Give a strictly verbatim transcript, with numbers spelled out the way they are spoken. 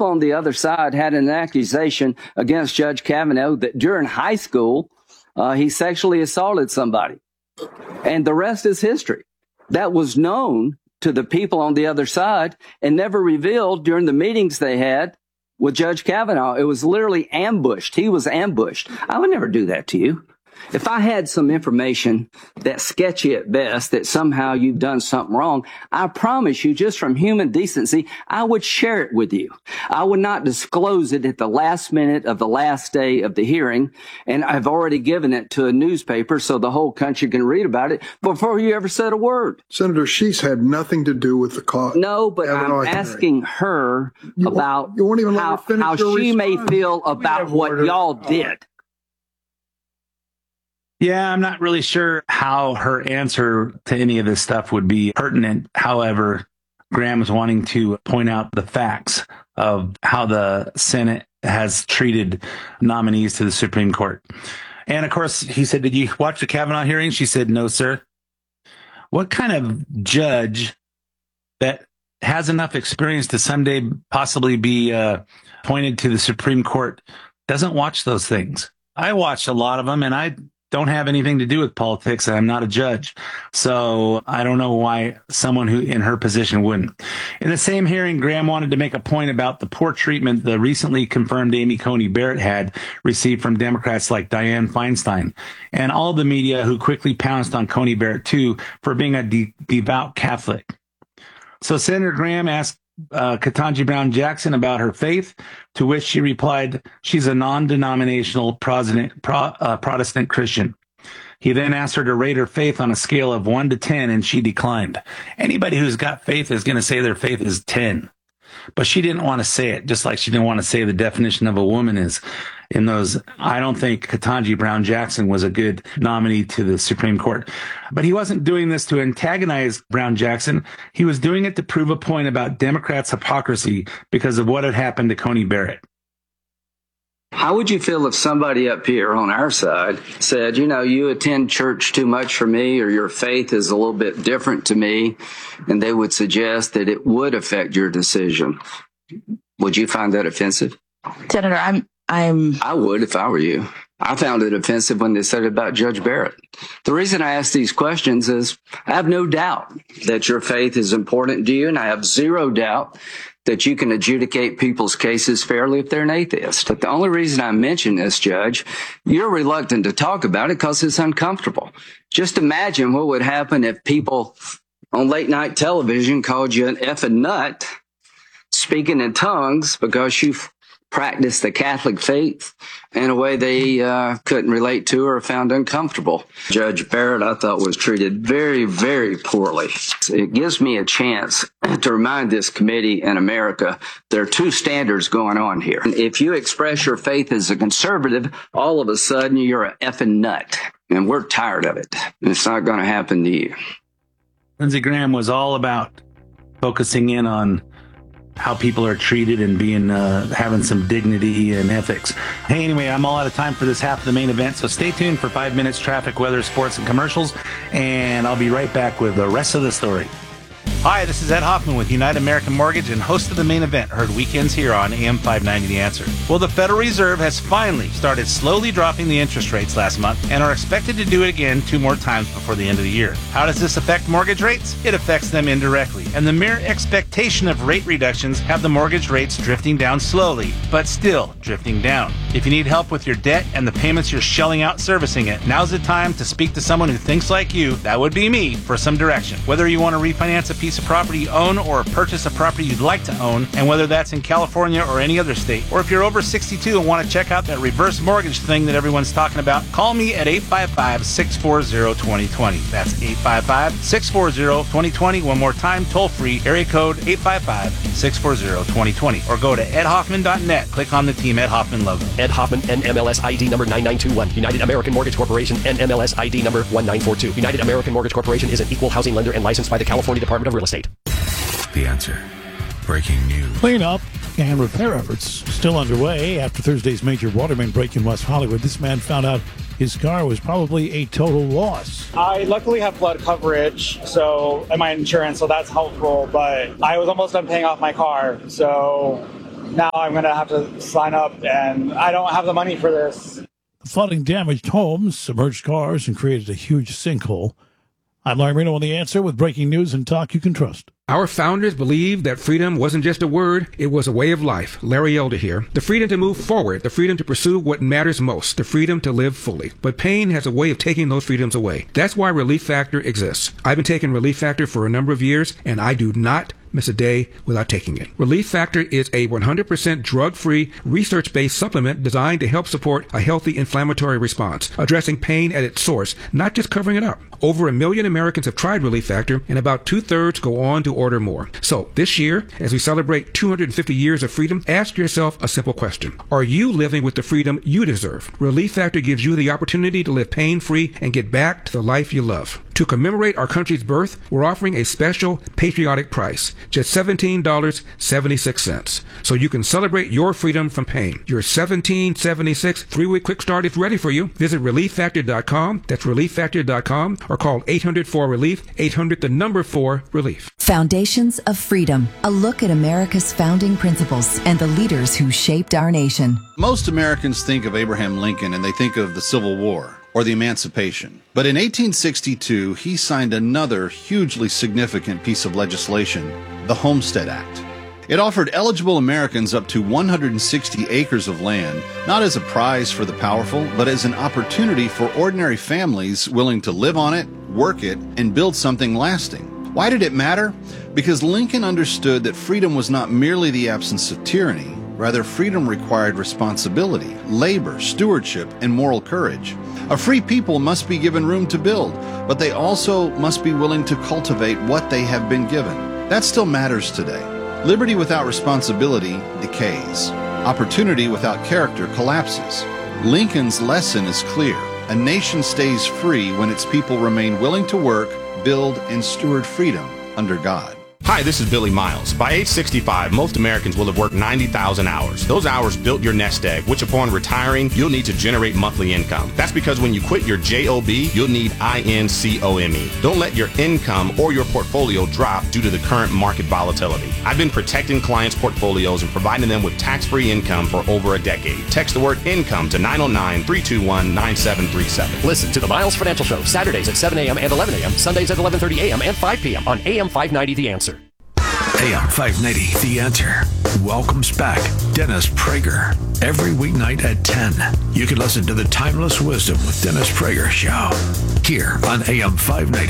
people on the other side had an accusation against Judge Kavanaugh that during high school, uh, he sexually assaulted somebody. And the rest is history. That was known to the people on the other side and never revealed during the meetings they had with Judge Kavanaugh. It was literally ambushed. He was ambushed. I would never do that to you. If I had some information that's sketchy at best, that somehow you've done something wrong, I promise you, just from human decency, I would share it with you. I would not disclose it at the last minute of the last day of the hearing, and I've already given it to a newspaper so the whole country can read about it before you ever said a word. Senator, she's had nothing to do with the cause. No, but I'm asking her you about won't, you won't even how, how she response. may feel about what order. y'all did. Yeah, I'm not really sure how her answer to any of this stuff would be pertinent. However, Graham is wanting to point out the facts of how the Senate has treated nominees to the Supreme Court. And of course, he said, did you watch the Kavanaugh hearing? She said, no, sir. What kind of judge that has enough experience to someday possibly be uh, appointed to the Supreme Court doesn't watch those things? I watched a lot of them, and I don't have anything to do with politics. I'm not a judge. So I don't know why someone who in her position wouldn't. In the same hearing, Graham wanted to make a point about the poor treatment the recently confirmed Amy Coney Barrett had received from Democrats like Dianne Feinstein and all the media who quickly pounced on Coney Barrett too for being a de- devout Catholic. So Senator Graham asked Uh, Ketanji Brown Jackson about her faith, to which she replied, she's a non-denominational Protestant, Pro, uh, Protestant Christian. He then asked her to rate her faith on a scale of one to ten, and she declined. Anybody who's got faith is going to say their faith is ten. But she didn't want to say it, just like she didn't want to say the definition of a woman is. In those, I don't think Ketanji Brown Jackson was a good nominee to the Supreme Court. But he wasn't doing this to antagonize Brown Jackson. He was doing it to prove a point about Democrats' hypocrisy because of what had happened to Coney Barrett. How would you feel if somebody up here on our side said, you know, you attend church too much for me, or your faith is a little bit different to me, and they would suggest that it would affect your decision? Would you find that offensive? Senator, I'm I'm I would if I were you. I found it offensive when they said it about Judge Barrett. The reason I ask these questions is I have no doubt that your faith is important to you, and I have zero doubt that you can adjudicate people's cases fairly if they're an atheist. But the only reason I mention this, Judge, you're reluctant to talk about it because it's uncomfortable. Just imagine what would happen if people on late night television called you an effing nut speaking in tongues because you practiced the Catholic faith in a way they uh, couldn't relate to or found uncomfortable. Judge Barrett, I thought, was treated very, very poorly. It gives me a chance to remind this committee and America there are two standards going on here. If you express your faith as a conservative, all of a sudden you're an effing nut. And we're tired of it. And it's not going to happen to you. Lindsey Graham was all about focusing in on how people are treated and being uh, having some dignity and ethics. Hey, anyway, I'm all out of time for this half of the main event, so stay tuned for five minutes traffic, weather, sports, and commercials, and I'll be right back with the rest of the story. Hi, this is Ed Hoffman with United American Mortgage and host of the main event, heard weekends here on A M five ninety The Answer. Well, the Federal Reserve has finally started slowly dropping the interest rates last month and are expected to do it again two more times before the end of the year. How does this affect mortgage rates? It affects them indirectly, and the mere expectation of rate reductions have the mortgage rates drifting down slowly, but still drifting down. If you need help with your debt and the payments you're shelling out servicing it, now's the time to speak to someone who thinks like you, that would be me, for some direction. Whether you want to refinance a piece of property you own or purchase a property you'd like to own, and whether that's in California or any other state, or if you're over sixty-two and want to check out that reverse mortgage thing that everyone's talking about, call me at eight five five, six four zero, two zero two zero. That's eight five five, six four zero, two zero two zero. One more time, toll free, area code eight five five, six four zero, two zero two zero. Or go to ed hoffman dot net. Click on the Team Ed Hoffman logo. Ed Hoffman, N M L S I D number nine nine two one. United American Mortgage Corporation, N M L S I D number one nine four two. United American Mortgage Corporation is an equal housing lender and licensed by the California Department of Real Estate. The Answer. Breaking news. Cleanup and repair efforts still underway after Thursday's major water main break in West Hollywood. This man found out his car was probably a total loss. I luckily have flood coverage, so and my insurance, so that's helpful. But I was almost done paying off my car, so now I'm going to have to sign up, and I don't have the money for this. The flooding damaged homes, submerged cars, and created a huge sinkhole. I'm Larry Marino on The Answer with breaking news and talk you can trust. Our founders believed that freedom wasn't just a word, it was a way of life. Larry Elder here. The freedom to move forward, the freedom to pursue what matters most, the freedom to live fully. But pain has a way of taking those freedoms away. That's why Relief Factor exists. I've been taking Relief Factor for a number of years, and I do not miss a day without taking it. Relief Factor is a one hundred percent drug-free, research-based supplement designed to help support a healthy inflammatory response, addressing pain at its source, not just covering it up. Over a million Americans have tried Relief Factor, and about two-thirds go on to order more. So, this year, as we celebrate two hundred fifty years of freedom, ask yourself a simple question. Are you living with the freedom you deserve? Relief Factor gives you the opportunity to live pain-free and get back to the life you love. To commemorate our country's birth, we're offering a special patriotic price, just seventeen dollars and seventy-six cents. So you can celebrate your freedom from pain. Your seventeen dollars and seventy-six cents three-week quick start is ready for you. Visit relief factor dot com, that's relief factor dot com, or call eight hundred four relief, eight hundred the number four relief. Foundations of Freedom, a look at America's founding principles and the leaders who shaped our nation. Most Americans think of Abraham Lincoln and they think of the Civil War or the Emancipation. But in eighteen sixty-two, he signed another hugely significant piece of legislation, the Homestead Act. It offered eligible Americans up to one hundred sixty acres of land, not as a prize for the powerful, but as an opportunity for ordinary families willing to live on it, work it, and build something lasting. Why did it matter? Because Lincoln understood that freedom was not merely the absence of tyranny. Rather, freedom required responsibility, labor, stewardship, and moral courage. A free people must be given room to build, but they also must be willing to cultivate what they have been given. That still matters today. Liberty without responsibility decays. Opportunity without character collapses. Lincoln's lesson is clear. A nation stays free when its people remain willing to work, build, and steward freedom under God. Hi, this is Billy Miles. By age sixty-five, most Americans will have worked ninety thousand hours. Those hours built your nest egg, which upon retiring, you'll need to generate monthly income. That's because when you quit your job, you'll need income. Don't let your income or your portfolio drop due to the current market volatility. I've been protecting clients' portfolios and providing them with tax-free income for over a decade. Text the word income to nine oh nine, three two one, nine seven three seven. Listen to the Miles Financial Show, Saturdays at seven a.m. and eleven a.m., Sundays at eleven thirty a.m. and five p.m. on A M five ninety The Answer. A M five ninety, The Answer, welcomes back Dennis Prager. Every weeknight at ten, you can listen to the Timeless Wisdom with Dennis Prager show here on A M five ninety.